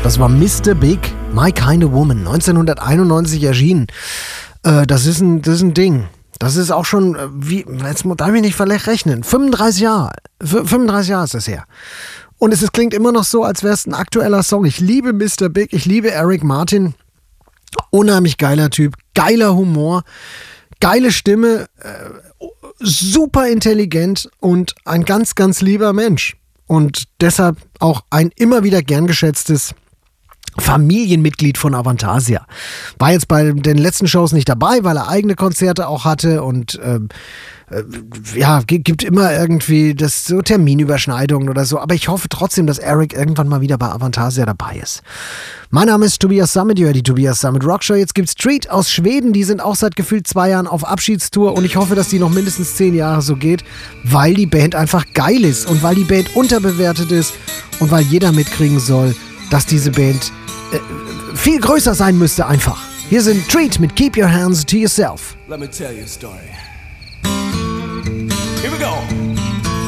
Das war Mr. Big, My Kind of Woman, 1991 erschienen. Das ist ein Ding. Das ist auch schon, jetzt darf ich nicht rechnen, 35 Jahre. 35 Jahre ist das her. Und es klingt immer noch so, als wäre es ein aktueller Song. Ich liebe Mr. Big, ich liebe Eric Martin. Unheimlich geiler Typ, geiler Humor, geile Stimme, super intelligent und ein ganz, ganz lieber Mensch. Und deshalb auch ein immer wieder gern geschätztes Familienmitglied von Avantasia. War jetzt bei den letzten Shows nicht dabei, weil er eigene Konzerte auch hatte und gibt immer irgendwie das so Terminüberschneidungen oder so. Aber ich hoffe trotzdem, dass Eric irgendwann mal wieder bei Avantasia dabei ist. Mein Name ist Tobias Sammet, ihr hört die Tobias Sammet Rockshow. Jetzt gibt's Street aus Schweden, die sind auch seit gefühlt 2 Jahren auf Abschiedstour und ich hoffe, dass die noch mindestens 10 Jahre so geht, weil die Band einfach geil ist und weil die Band unterbewertet ist und weil jeder mitkriegen soll, dass diese Band viel größer sein müsste einfach. Hier sind Treat mit Keep Your Hands to Yourself. Let me tell you a story. Here we go.